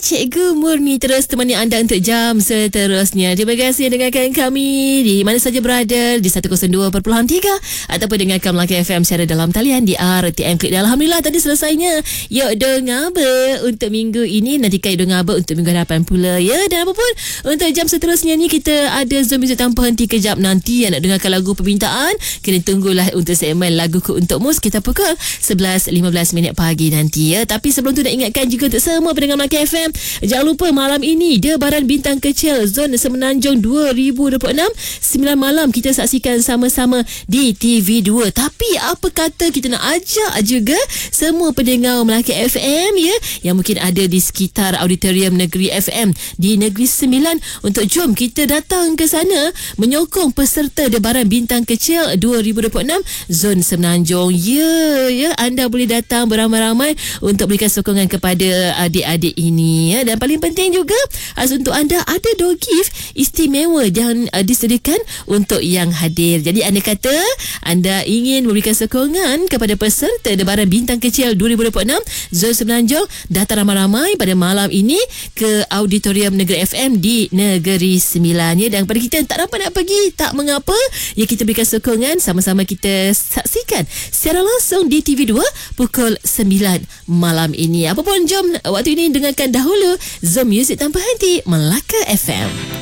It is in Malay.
Cikgu Murni terus temani anda untuk jam seterusnya. Terima kasih dengarkan kami di mana saja berada di 102.3 ataupun dengarkan Melaka FM secara dalam talian di RTM Klik. Dan Alhamdulillah tadi selesainya. Yuk dengar apa untuk minggu ini. Nanti kait dengar apa untuk minggu hadapan pula ya. Dan apapun untuk jam seterusnya ni kita ada Zoom Music tanpa henti kejap nanti. Yang nak dengarkan lagu permintaan kena tunggulah untuk segmen Laguku Untukmu sekitar pukul 11.15 pagi nanti ya. Tapi sebelum tu nak ingatkan juga untuk semua pendengar Melaka FM, jangan lupa malam ini Debaran Bintang Kecil Zon Semenanjung 2026 9 malam kita saksikan sama-sama di TV2. Tapi apa kata kita nak ajak juga semua pendengar Melaka FM ya, yang mungkin ada di sekitar Auditorium Negeri FM di Negeri Sembilan, untuk jom kita datang ke sana menyokong peserta Debaran Bintang Kecil 2026 Zon Semenanjung. Ya, anda boleh datang beramai-ramai untuk berikan sokongan kepada adik-adik ini ya. Dan paling penting juga untuk anda ada door gift istimewa yang disediakan untuk yang hadir. Jadi anda kata anda ingin memberikan sokongan kepada peserta Debaran Bintang Kecil 2026 Zon Semenanjung, datang ramai-ramai pada malam ini ke Auditorium Negeri FM di Negeri Sembilan ya. Dan pada kita tak dapat nak pergi, tak mengapa ya, kita berikan sokongan, sama-sama kita saksikan secara langsung di TV2 pukul 9 malam ini. Apapun jom waktu ini dengarkan dahulu Zoom Music tanpa henti Melaka FM.